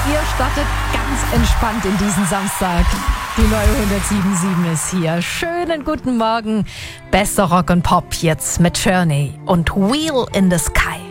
Ihr startet ganz entspannt in diesen Samstag. Die neue 107.7 ist hier. Schönen guten Morgen. Bester Rock und Pop jetzt mit Journey und Wheel in the Sky.